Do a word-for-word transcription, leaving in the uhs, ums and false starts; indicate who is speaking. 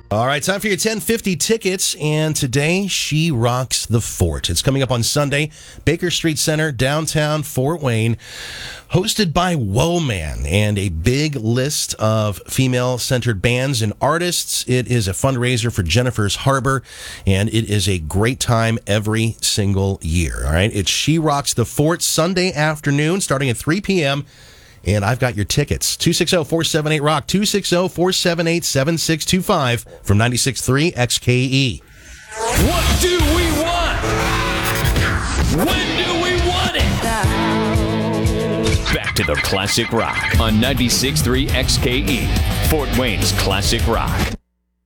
Speaker 1: All right, time for your ten fifty tickets, and today she rocks the fort. It's coming up on Sunday, Baker Street Center, downtown Fort Wayne, hosted by Whoa Man and a big list of female-centered bands and artists. It is a fundraiser for Jennifer's Harbor, and it is a great time every single year. All right, it's She Rocks the Fort, Sunday afternoon, starting at three p.m., and I've got your tickets. two six zero, four seven eight, ROCK, two six zero, four seven eight, seven six two five from ninety-six point three X K E.
Speaker 2: What do we want? When do we want it? Back to the classic rock on ninety-six point three X K E, Fort Wayne's classic rock.